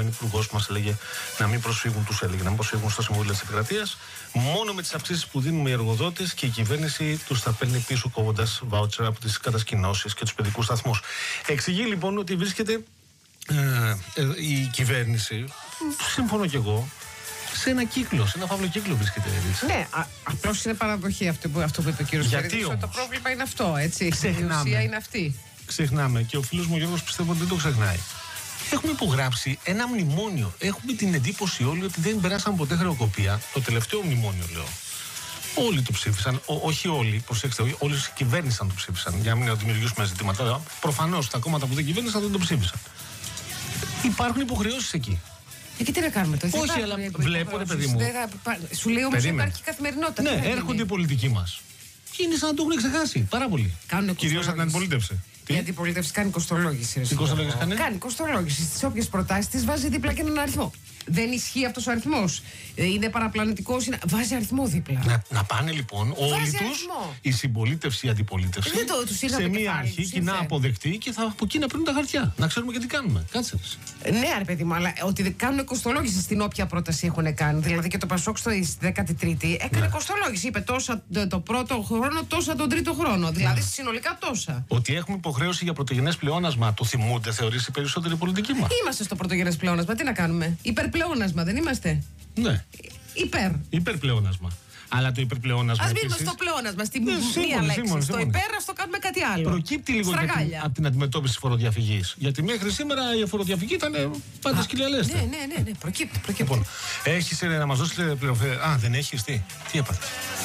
προηγούμενη υπουργός που μας έλεγε να μην προσφύγουν, τους έλεγε να μην προσφύγουν στο Συμβούλιο της Επικρατείας. Μόνο με τις αυξήσεις που δίνουμε οι εργοδότες και η κυβέρνηση τους θα παίρνει πίσω κόβοντας βάουτσερ από τις κατασκηνώσεις και τους παιδικούς σταθμούς. Εξηγεί λοιπόν ότι βρίσκεται η κυβέρνηση, σύμφωνο κι εγώ, σε ένα κύκλο, σε ένα φαύλο κύκλο βρίσκεται. Ναι, απλώς είναι παραδοχή αυτό που είπε ο κύριος Καρίδης. Το πρόβλημα είναι αυτό, έτσι. Η ουσία είναι αυτή. Ξεχνάμε και ο φίλος μου ο Γιώργος πιστεύω ότι δεν το ξεχνάει. Έχουμε υπογράψει ένα μνημόνιο. Έχουμε την εντύπωση όλοι ότι δεν περάσαν ποτέ χρεοκοπία. Το τελευταίο μνημόνιο, λέω. Όλοι το ψήφισαν. Όχι όλοι, προσέξτε, όλοι οι κυβέρνησαν το ψήφισαν. Για να μην δημιουργήσουμε ζητήματα. Προφανώς τα κόμματα που δεν κυβέρνησαν δεν το ψήφισαν. Υπάρχουν υποχρεώσεις εκεί. Και τι να κάνουμε τώρα. Όχι, αλλά βλέπω, ρε παιδί μου. Σου λέει όμως υπάρχει καθημερινότητα. Ναι, έρχονται οι πολιτικοί μας. Και είναι σαν να το έχουν ξεχάσει. Πάρα πολύ. Κυρίως από την αντιπολίτευση. Η αντιπολίτευση κάνει κοστολόγηση. Τι κοστολόγηση κάνει? Κάνει κοστολόγηση. Στις όποιες προτάσεις της βάζει δίπλα και έναν αριθμό. Δεν ισχύει αυτός ο αριθμός. Είναι παραπλανητικός. Βάζει αριθμό δίπλα. Να πάνε λοιπόν όλοι τους, η συμπολίτευση, η αντιπολίτευση, σε μία αρχή κοινά αποδεκτή και από εκεί να παίρνουν τα χαρτιά. Να ξέρουμε και τι κάνουμε. Κάτσε. Ναι, ρε παιδί μου, αλλά ότι κάνουν κοστολόγηση στην όποια πρόταση έχουν κάνει. Δηλαδή και το Πασόκ στη 13η έκανε κοστολόγηση. Είπε τόσα το πρώτο χρόνο, τόσα τον τρίτο χρόνο. Δηλαδή συνολικά τόσα. Ότι έχουμε υποχρέωση για πρωτογενές πλεόνασμα, το θυμούνται, θεωρείς οι περισσότεροι πολιτικοί μας? Είμαστε στο πρωτογενές πλεόνασμα, τι να κάνουμε. Υπερπλεόνασμα, δεν είμαστε? Ναι. Υπερπλεόνασμα. Αλλά το υπερπλεόνασμα. Ας μην είμαστε στο πλεόνασμα, στη μία λέξη. Στο υπέρ, ας το κάνουμε κάτι άλλο. Προκύπτει λίγο από την αντιμετώπιση της φοροδιαφυγής. Γιατί μέχρι σήμερα η φοροδιαφυγή ήταν πάντα σκυλιαλέστα. Ναι, προκύπτει. Λοιπόν, έχεις να μας δώσεις πληροφορία? Δεν έχεις, τι έπαθες?